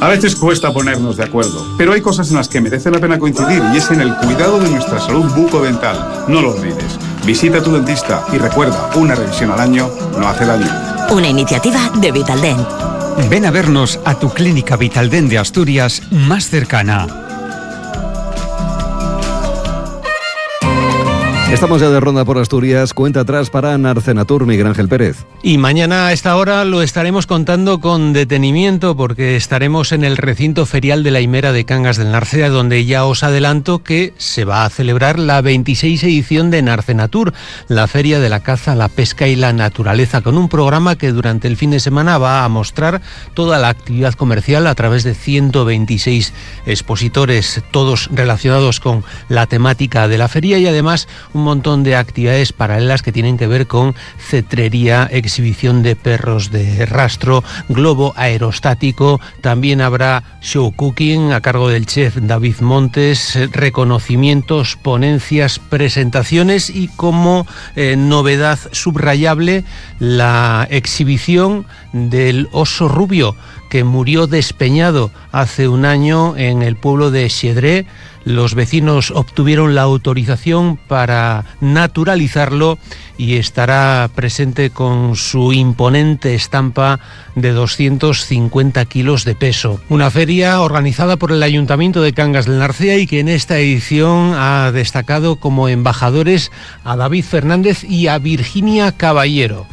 A veces cuesta ponernos de acuerdo, pero hay cosas en las que merece la pena coincidir y es en el cuidado de nuestra salud bucodental. No lo olvides. Visita a tu dentista y recuerda, una revisión al año no hace daño. Una iniciativa de Vitaldent. Ven a vernos a tu clínica Vitaldent de Asturias más cercana. Estamos ya de ronda por Asturias, cuenta atrás para Narcenatur, Miguel Ángel Pérez. Y mañana a esta hora lo estaremos contando con detenimiento porque estaremos en el recinto ferial de la Himera de Cangas del Narcea, donde ya os adelanto que se va a celebrar la 26 edición de Narcenatur, la feria de la caza, la pesca y la naturaleza, con un programa que durante el fin de semana va a mostrar toda la actividad comercial a través de 126 expositores, todos relacionados con la temática de la feria y además un montón de actividades paralelas que tienen que ver con cetrería, exhibición de perros de rastro, globo aerostático, también habrá show cooking a cargo del chef David Montes, reconocimientos, ponencias, presentaciones y como novedad subrayable la exhibición del oso rubio que murió despeñado hace un año en el pueblo de Xedré. Los vecinos obtuvieron la autorización para naturalizarlo y estará presente con su imponente estampa de 250 kilos de peso. Una feria organizada por el Ayuntamiento de Cangas del Narcea y que en esta edición ha destacado como embajadores a David Fernández y a Virginia Caballero.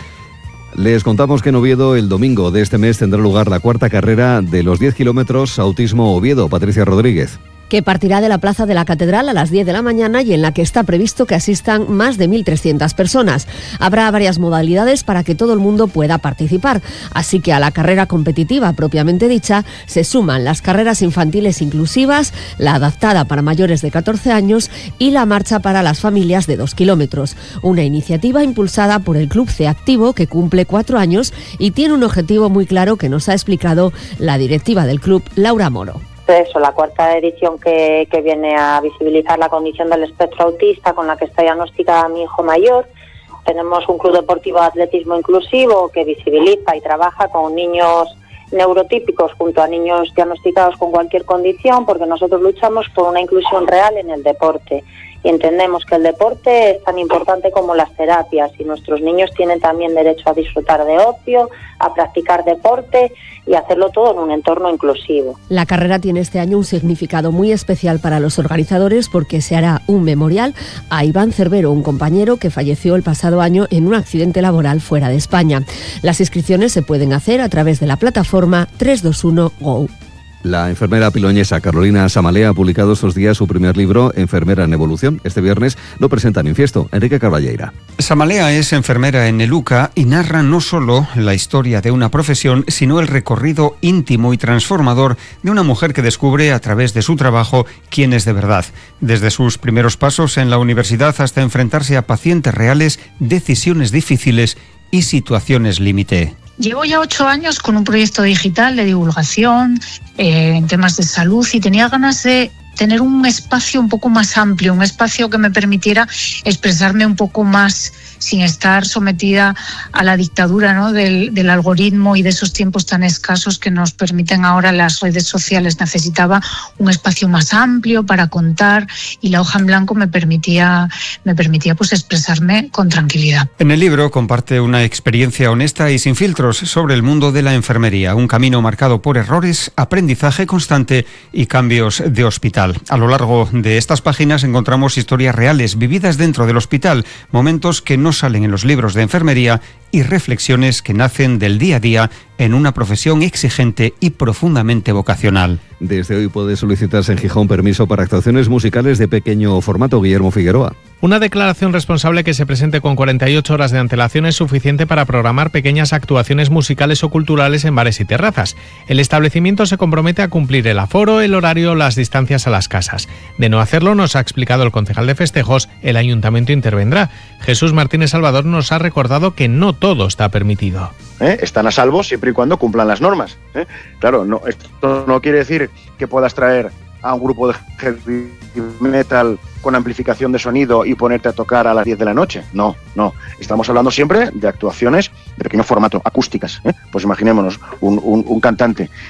Les contamos que en Oviedo el domingo de este mes tendrá lugar la cuarta carrera de los 10 kilómetros Autismo Oviedo. Patricia Rodríguez. Que partirá de la Plaza de la Catedral a las 10 de la mañana y en la que está previsto que asistan más de 1.300 personas. Habrá varias modalidades para que todo el mundo pueda participar, así que a la carrera competitiva propiamente dicha se suman las carreras infantiles inclusivas, la adaptada para mayores de 14 años y la marcha para las familias de 2 kilómetros. Una iniciativa impulsada por el Club C Activo que cumple 4 años y tiene un objetivo muy claro que nos ha explicado la directiva del club, Laura Moro. Eso, la cuarta edición que viene a visibilizar la condición del espectro autista con la que está diagnosticada mi hijo mayor. Tenemos un club deportivo de atletismo inclusivo que visibiliza y trabaja con niños neurotípicos junto a niños diagnosticados con cualquier condición, porque nosotros luchamos por una inclusión real en el deporte y entendemos que el deporte es tan importante como las terapias y nuestros niños tienen también derecho a disfrutar de ocio, a practicar deporte y hacerlo todo en un entorno inclusivo. La carrera tiene este año un significado muy especial para los organizadores porque se hará un memorial a Iván Cervero, un compañero que falleció el pasado año en un accidente laboral fuera de España. Las inscripciones se pueden hacer a través de la plataforma 321Go. La enfermera piloñesa Carolina Samalea ha publicado estos días su primer libro, Enfermera en Evolución. Este viernes lo presenta en Infiesto. Enrique Carballeira. Samalea es enfermera en el UCA y narra no solo la historia de una profesión, sino el recorrido íntimo y transformador de una mujer que descubre a través de su trabajo quién es de verdad. Desde sus primeros pasos en la universidad hasta enfrentarse a pacientes reales, decisiones difíciles y situaciones límite. Llevo ya 8 años con un proyecto digital de divulgación en temas de salud y tenía ganas de tener un espacio un poco más amplio, un espacio que me permitiera expresarme un poco más sin estar sometida a la dictadura, ¿no?, del algoritmo y de esos tiempos tan escasos que nos permiten ahora las redes sociales. Necesitaba un espacio más amplio para contar y la hoja en blanco me permitía pues expresarme con tranquilidad. En el libro comparte una experiencia honesta y sin filtros sobre el mundo de la enfermería, un camino marcado por errores, aprendizaje constante y cambios de hospital. A lo largo de estas páginas encontramos historias reales vividas dentro del hospital, momentos que no salen en los libros de enfermería y reflexiones que nacen del día a día en una profesión exigente y profundamente vocacional. Desde hoy puede solicitarse en Gijón permiso para actuaciones musicales de pequeño formato. Guillermo Figueroa. Una declaración responsable que se presente con 48 horas de antelación es suficiente para programar pequeñas actuaciones musicales o culturales en bares y terrazas. El establecimiento se compromete a cumplir el aforo, el horario, las distancias a las casas. De no hacerlo, nos ha explicado el concejal de festejos, el ayuntamiento intervendrá. Jesús Martínez Salvador nos ha recordado que no todo está permitido. Están a salvo siempre y cuando cumplan las normas. Claro, no, esto no quiere decir que puedas traer a un grupo de heavy metal con amplificación de sonido y ponerte a tocar a las 10 de la noche. No. Estamos hablando siempre de actuaciones de pequeño formato, acústicas. Pues imaginémonos un cantante